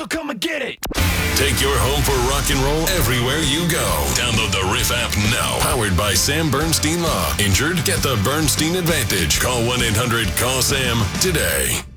so come and get it. Take your home for rock and roll everywhere you go. Download the Riff app now. Powered by Sam Bernstein Law. Injured? Get the Bernstein Advantage. Call 1-800-CALL-SAM today.